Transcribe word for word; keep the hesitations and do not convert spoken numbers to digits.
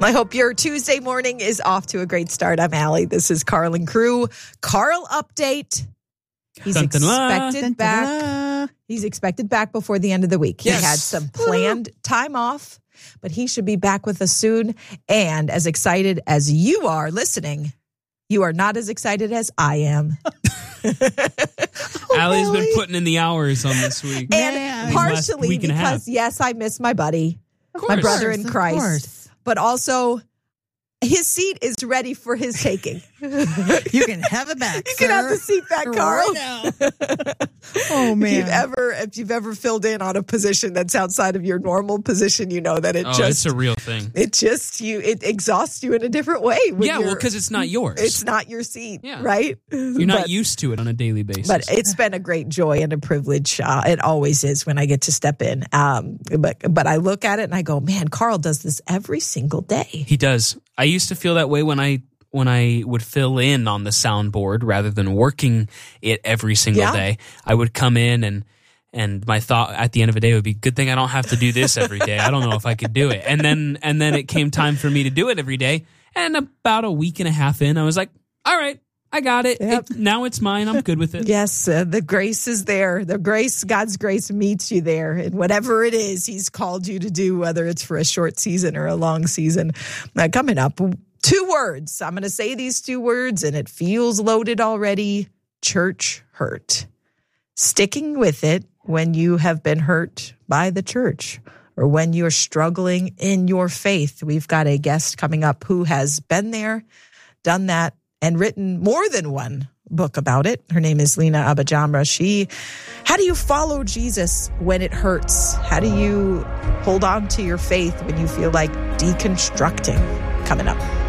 I hope your Tuesday morning is off to a great start. I'm Allie. This is Carl and Crew. Carl update. He's Dun, dun, dun, expected dun, back. dun, dun. He's expected back before the end of the week. Yes. He had some planned time off, but he should be back with us soon. And as excited as you are listening, you are not as excited as I am. oh, Allie's really? been putting in the hours on this week. And Man. partially week and because, yes, I miss my buddy, Of my course. brother in Of Christ. course. But also, his seat is ready for his taking. You can have it back. You can have the seat back, Carl. Right now. Oh, If man. you've ever, if you've ever filled in on a position that's outside of your normal position, you know that it Oh, just it's a real thing. it just you it exhausts you in a different way. when Yeah, well, you're- because it's not yours. it's not your seat, Yeah. right? You're not But- used to it on a daily basis. But it's been a great joy and a privilege. Uh, it always is when I get to step in. Um, but but I look at it and I go, man, Carl does this every single day. He does. I used to feel that way when I when I would fill in on the soundboard rather than working it every single Yeah. day. I would come in and and my thought at the end of the day would be, good thing I don't have to do this every day. I don't know if I could do it. And then and then it came time for me to do it every day. And about a week and a half in, I was like, all right, I got it. Yep. it now it's mine. I'm good with it. Yes, uh, the grace is there. The grace, God's grace meets you there. And whatever it is He's called you to do, whether it's for a short season or a long season. Uh, coming up, two words. I'm going to say these two words, and it feels loaded already. Church hurt. Sticking with it when you have been hurt by the church or when you're struggling in your faith. We've got a guest coming up who has been there, done that, and written more than one book about it. Her name is Lena Abajamra. She, how do you follow Jesus when it hurts? How do you hold on to your faith when you feel like deconstructing? Coming up.